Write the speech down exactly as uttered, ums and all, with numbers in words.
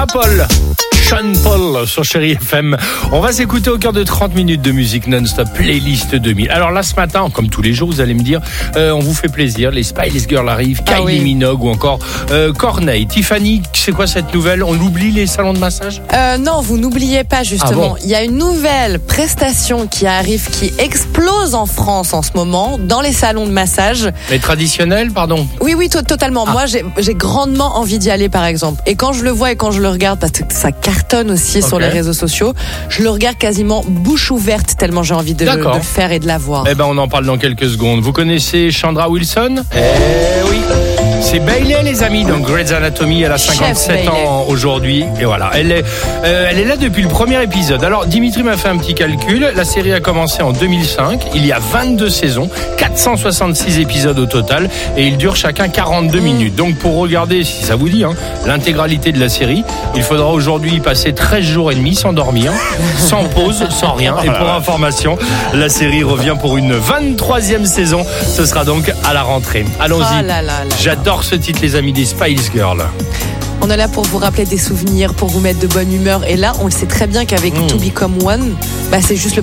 Paul. Sean Paul sur Chérie F M. On va s'écouter au cœur de trente minutes de musique non-stop, playlist deux mille. Alors là, ce matin, comme tous les jours, vous allez me dire, euh, on vous fait plaisir. Les Spice Girls arrivent, ah, Kylie oui. Minogue ou encore euh, Corneille. Tiffany, c'est quoi cette nouvelle? On oublie les salons de massage? euh, Non, vous n'oubliez pas justement. Ah bon? Il y a une nouvelle prestation qui arrive, qui explose en France en ce moment, dans les salons de massage. Les traditionnels, pardon? Oui, oui, to- totalement. Ah. Moi, j'ai, j'ai grandement envie d'y aller, par exemple. Et quand je le vois et quand je le regarde, parce que ça cartonne aussi okay. sur les réseaux sociaux, je le regarde quasiment bouche ouverte tellement j'ai envie de, de le faire et de la voir. Eh ben, on en parle dans quelques secondes. Vous connaissez Chandra Wilson? Eh oui. C'est Bailey, les amis, dans Grey's Anatomy. Elle a cinquante-sept ans aujourd'hui. Et voilà, elle est, euh, elle est là depuis le premier épisode. Alors, Dimitri m'a fait un petit calcul. La série a commencé en deux mille cinq. Il y a vingt-deux saisons, quatre cent soixante-six épisodes au total. Et ils durent chacun quarante-deux mmh. minutes. Donc, pour regarder, si ça vous dit, hein, l'intégralité de la série, il faudra aujourd'hui y passer treize jours et demi sans dormir, sans pause, sans rien. Et pour information, la série revient pour une vingt-troisième saison. Ce sera donc à la rentrée. Allons-y. Oh là là là. J'adore ce titre, les amis, des Spice Girls. On est là pour vous rappeler des souvenirs, pour vous mettre de bonne humeur. Et là, on le sait très bien qu'avec mmh. To Become One, bah, c'est juste le